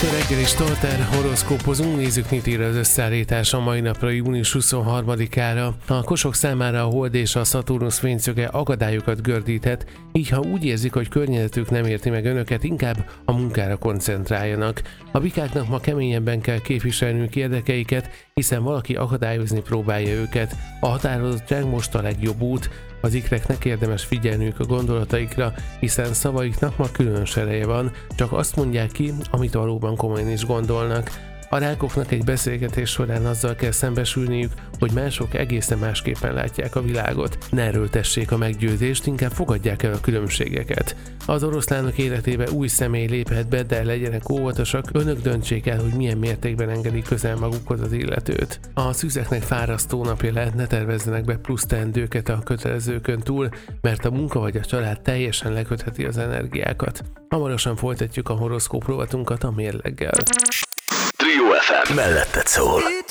Itt a reggeli starter horoszkópozunk, nézzük, mit ír az összeállítás a mai napra, június 23-ára. A kosok számára a Hold és a Szaturnusz fényszöge akadályokat gördíthet, így ha úgy érzik, hogy környezetük nem érti meg önöket, inkább a munkára koncentráljanak. A bikáknak ma keményebben kell képviselniük érdekeiket, hiszen valaki akadályozni próbálja őket. A határozottság most a legjobb út. Az ikreknek érdemes figyelniük a gondolataikra, hiszen szavaiknak ma különös ereje van, csak azt mondják ki, amit valóban komolyan is gondolnak. A rákoknak egy beszélgetés során azzal kell szembesülniük, hogy mások egészen másképpen látják a világot. Ne erőltessék a meggyőzést, inkább fogadják el a különbségeket. Az oroszlánok életébe új személy léphet be, de legyenek óvatosak, önök döntsék el, hogy milyen mértékben engedik közel magukhoz az illetőt. A szűzeknek fárasztó napja lehet, ne tervezzenek be plusz teendőket a kötelezőkön túl, mert a munka vagy a család teljesen lekötheti az energiákat. Hamarosan folytatjuk a horoszkóp rovatunkat a mérleggel. Trio FM melletted szól.